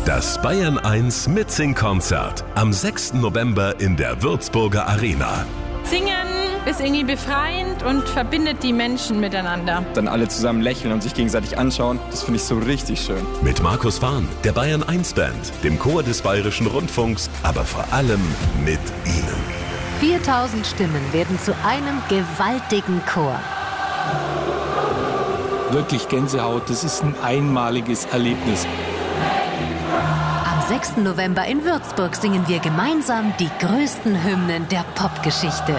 Das Bayern 1 Mitsing-Konzert am 6. November in der Würzburger Arena. Singen ist irgendwie befreiend und verbindet die Menschen miteinander. Dann alle zusammen lächeln und sich gegenseitig anschauen, das finde ich so richtig schön. Mit Markus Fahn, der Bayern 1 Band, dem Chor des Bayerischen Rundfunks, aber vor allem mit Ihnen. 4000 Stimmen werden zu einem gewaltigen Chor. Wirklich Gänsehaut, das ist ein einmaliges Erlebnis. Am 6. November in Würzburg singen wir gemeinsam die größten Hymnen der Popgeschichte.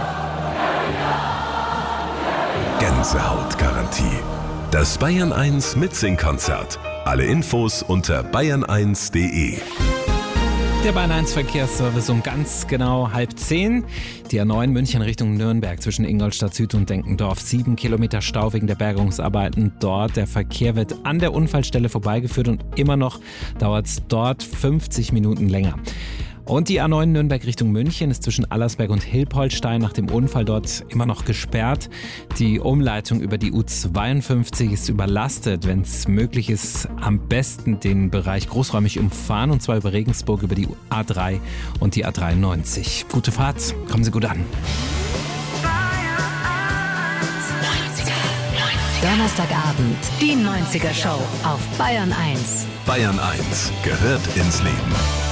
Gänsehautgarantie. Das Bayern 1 Mitsing-Konzert. Alle Infos unter bayern1.de. Der Bayern 1 Verkehrsservice um ganz genau 9:30. Die A9 München Richtung Nürnberg zwischen Ingolstadt Süd und Denkendorf. 7 Kilometer Stau wegen der Bergungsarbeiten dort. Der Verkehr wird an der Unfallstelle vorbeigeführt und immer noch dauert es dort 50 Minuten länger. Und die A9 Nürnberg Richtung München ist zwischen Allersberg und Hilpoltstein nach dem Unfall dort immer noch gesperrt. Die Umleitung über die U52 ist überlastet. Wenn es möglich ist, am besten den Bereich großräumig umfahren, und zwar über Regensburg über die A3 und die A93. Gute Fahrt, kommen Sie gut an. Donnerstagabend, die 90er Show auf Bayern 1. Bayern 1 gehört ins Leben.